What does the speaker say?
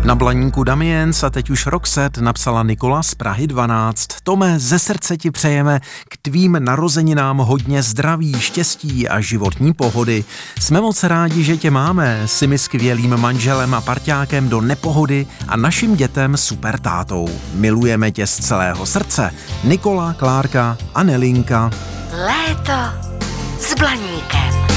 Na Blaníku Damiens a teď už Roxette napsala Nikola z Prahy 12. Tome, ze srdce ti přejeme k tvým narozeninám hodně zdraví, štěstí a životní pohody. Jsme moc rádi, že tě máme, si mi skvělým manželem a parťákem do nepohody a našim dětem super tátou. Milujeme tě z celého srdce. Nikola, Klárka a Nelinka. Léto s Blaníkem.